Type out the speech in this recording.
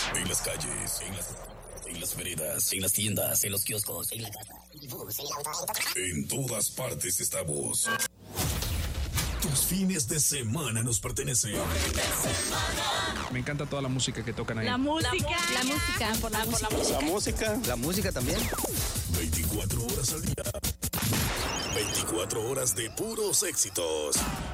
En las calles, en las veredas, en las tiendas, en los kioscos, en la casa, en el bus, en el auto, en todas partes estamos. Tus fines de semana nos pertenecen. Me encanta toda la música que tocan ahí. La música también. 24 horas al día. 24 horas de puros éxitos.